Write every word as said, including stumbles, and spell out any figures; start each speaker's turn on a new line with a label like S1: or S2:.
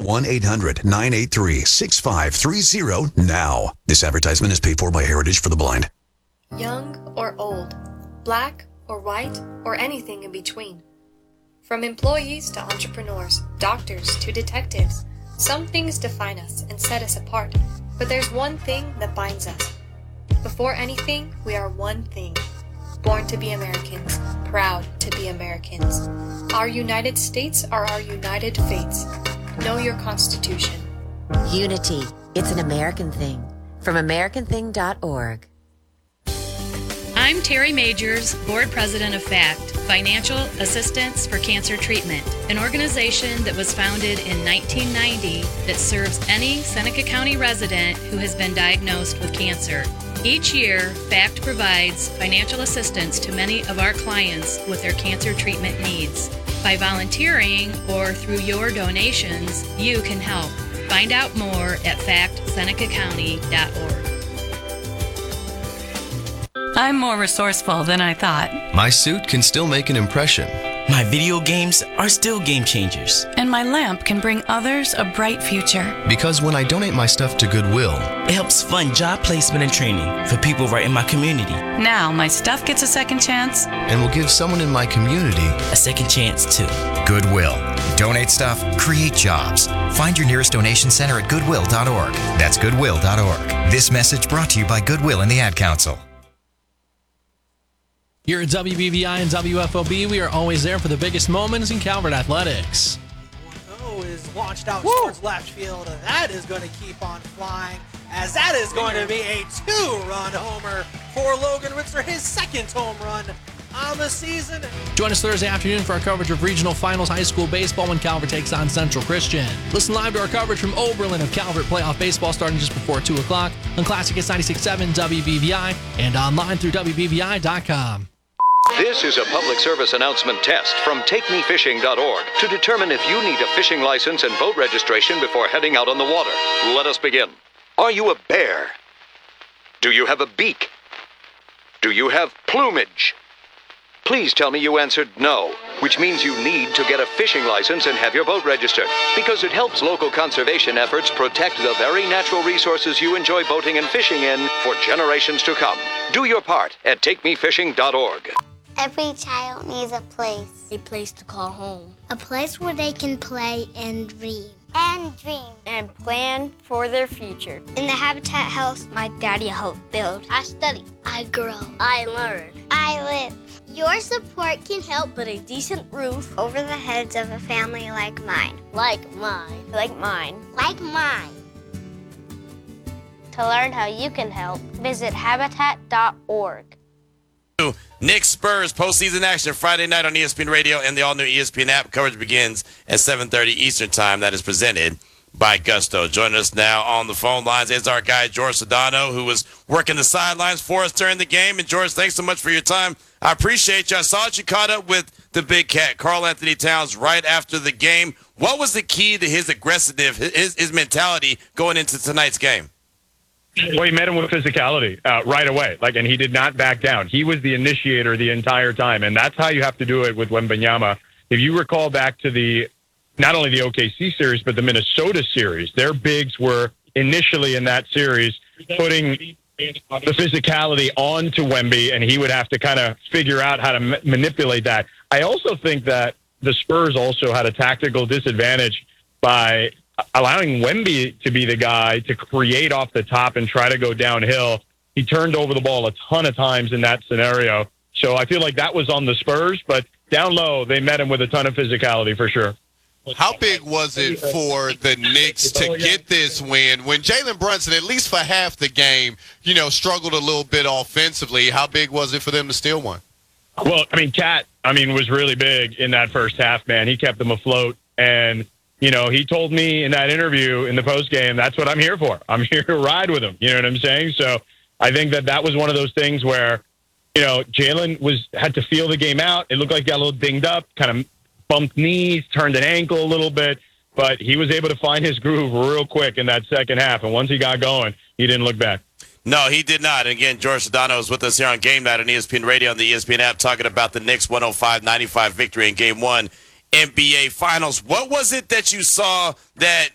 S1: one eight hundred nine eight three six five three zero now. This advertisement is paid for by Heritage for the Blind.
S2: Young or old, black or white, or anything in between. From employees to entrepreneurs, doctors to detectives, some things define us and set us apart, but there's one thing that binds us. Before anything, we are one thing. Born to be Americans, proud to be Americans. Our United States are our united fates. Know your Constitution.
S3: Unity. It's an American thing. From American thing dot org.
S4: I'm Terry Majors, Board President of FACT, Financial Assistance for Cancer Treatment, an organization that was founded in nineteen ninety that serves any Seneca County resident who has been diagnosed with cancer. Each year, FACT provides financial assistance to many of our clients with their cancer treatment needs. By volunteering or through your donations, you can help. Find out more at fact seneca county dot org.
S5: I'm more resourceful than I thought.
S6: My suit can still make an impression.
S7: My video games are still game changers.
S5: And my lamp can bring others a bright future.
S6: Because when I donate my stuff to Goodwill,
S7: it helps fund job placement and training for people right in my community.
S5: Now my stuff gets a second chance.
S6: And will give someone in my community
S7: a second chance too.
S8: Goodwill. Donate stuff, create jobs. Find your nearest donation center at goodwill dot org. That's goodwill dot org. This message brought to you by Goodwill and the Ad Council.
S9: Here at W B V I and W F O B, we are always there for the biggest moments in Calvert athletics.
S10: one oh is launched out Woo! towards left field. That is going to keep on flying, as that is going to be a two-run homer for Logan Ritzler, his second home run on the season.
S9: Join us Thursday afternoon for our coverage of regional finals high school baseball when Calvert takes on Central Christian. Listen live to our coverage from Oberlin of Calvert playoff baseball starting just before two o'clock on Classic S ninety-six point seven W B V I and online through W B V I dot com.
S11: This is a public service announcement test from take me fishing dot org to determine if you need a fishing license and boat registration before heading out on the water. Let us begin. Are you a bear? Do you have a beak? Do you have plumage? Please tell me you answered no, which means you need to get a fishing license and have your boat registered, because it helps local conservation efforts protect the very natural resources you enjoy boating and fishing in for generations to come. Do your part at take me fishing dot org.
S12: Every child needs a place.
S13: A place to call home.
S12: A place where they can play and dream.
S13: And dream. And plan for their future.
S12: In the Habitat house,
S13: my daddy helped build.
S12: I study.
S13: I grow. I learn.
S12: I live. Your support can help
S13: put a decent roof
S12: over the heads of a family like mine.
S13: Like mine. Like mine.
S12: Like mine.
S13: To learn how you can help, visit habitat dot org.
S14: Knicks Spurs postseason action Friday night on E S P N Radio and the all-new E S P N app. Coverage begins at seven thirty Eastern Time. That is presented by Gusto. Joining us now on the phone lines is our guy, George Sedano, who was working the sidelines for us during the game. And, George, thanks so much for your time. I appreciate you. I saw that you caught up with the big cat, Karl Anthony Towns, right after the game. What was the key to his aggressiveness, his, his mentality going into tonight's game?
S15: Well, he met him with physicality uh, right away, like, and he did not back down. He was the initiator the entire time, and that's how you have to do it with Wembanyama. If you recall back to the not only the O K C series, but the Minnesota series, their bigs were initially in that series putting the physicality onto Wemby, and he would have to kind of figure out how to ma- manipulate that. I also think that the Spurs also had a tactical disadvantage by allowing Wemby to be the guy to create off the top and try to go downhill. He turned over the ball a ton of times in that scenario. So I feel like that was on the Spurs, but down low, they met him with a ton of physicality for sure.
S16: How big was it for the Knicks to get this win when Jalen Brunson, at least for half the game, you know, struggled a little bit offensively? How big was it for them to steal one?
S15: Well, I mean, Cat, I mean, was really big in that first half, man. He kept them afloat, and you know, he told me in that interview in the postgame, that's what I'm here for. I'm here to ride with him. You know what I'm saying? So I think that that was one of those things where, you know, Jalen was had to feel the game out. It looked like he got a little dinged up, kind of bumped knees, turned an ankle a little bit, but he was able to find his groove real quick in that second half. And once he got going, he didn't look back.
S14: No, he did not. And again, George Sedano is with us here on Game Night on E S P N Radio and the E S P N app talking about the Knicks one oh five ninety-five victory in Game one. N B A Finals. What was it that you saw that